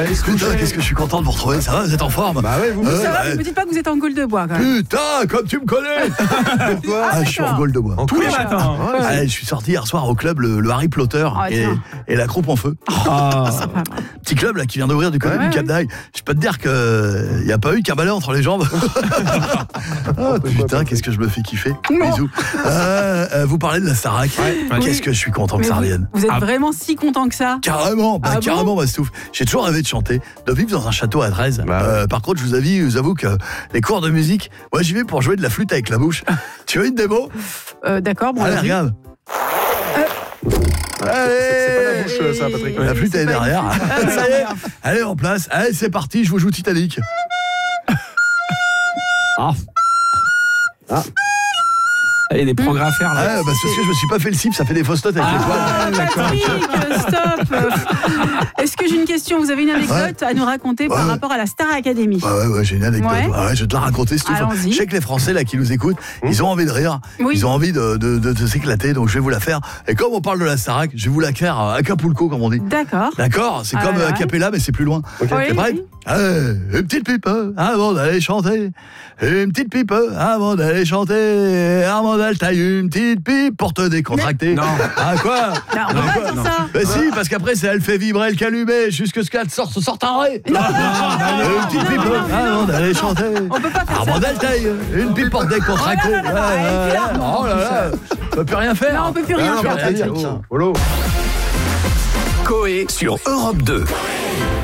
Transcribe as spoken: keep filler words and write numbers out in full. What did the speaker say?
Putain, qu'est-ce que je suis content de vous retrouver. Ça va, vous êtes en forme? Bah ouais, vous euh, Ça va, bah, vous me dites pas que vous êtes en gueule de bois quand même. Putain, comme tu me connais. Pourquoi? Ah, je suis en gueule de bois. Tous les matins. Ah, je suis sorti hier soir au club le, le Harry Potter Oh, et, tiens. et la Croupe en Feu. Ah. Petit club là qui vient d'ouvrir du côté Ouais, du Cap ouais. d'Agde. Je peux te dire que y a pas eu qu'un balai entre les jambes. Ah, putain, qu'est-ce que je me fais kiffer. Non. Bisous. Euh, euh, vous parlez de la Starac. Qu'est-ce Oui. que je suis content que Mais ça vous, revienne. vous êtes Ah. vraiment si content que ça? Carrément, bah, Ah bon carrément, Bastouf. J'ai toujours rêvé de chanter, de vivre dans un château à Dresde. Bah ouais. Euh, par contre, je vous avoue, je vous avoue que les cours de musique, moi j'y vais pour jouer de la flûte avec la bouche. Tu veux une démo? Euh, D'accord, bon. Allez, allez-y. regarde. Allez, C'est pas la bouche, ça, Patrick. La flûte elle est C'est pas derrière. une flûte. Ah, Ça y est, merde. allez en place. Allez, c'est parti, je vous joue Titanic. Ah. Ah. Il y a des progrès à faire là. Ah, bah, parce que je me suis pas fait le cip, ça fait des fausses notes avec les poils. Ah, Patrick, stop. Est-ce que j'ai une question? Vous avez une anecdote à nous raconter par Ouais. rapport à la Star Academy? Ouais, ouais, ouais, j'ai une anecdote. Ouais. Ouais, je vais te la raconter, si tu veux. Allons-y. Je sais que les Français là qui nous écoutent, ils ont envie de rire, Oui. ils ont envie de, de, de, de s'éclater, donc je vais vous la faire. Et comme on parle de la Starac, je vais vous la faire à Acapulco, comme on dit. D'accord. D'accord, c'est Ah, comme ouais. euh, Capella, mais c'est plus loin. Oui, T'es prête? oui. Allez, une petite pipe euh, avant d'aller chanter. Une petite pipe euh, avant d'aller chanter. Armandal taille une petite pipe pour te décontracter. Non. Ah quoi? Non, on peut pas dire ça. Ben si, parce qu'après, ça, elle fait vibrer le calumet jusque ce qu'elle sorte, sorte un ré. Non, non, Une petite non, pipe non, euh, non, avant non. d'aller chanter. On peut pas faire ça. Armandal taille une pipe pour te décontracter. Oh là là là là, et puis là, Oh là là, on peut plus rien faire. Non, on peut plus rien Ah, faire, rien dire. Patrick. Polo. Coé sur Europe deux.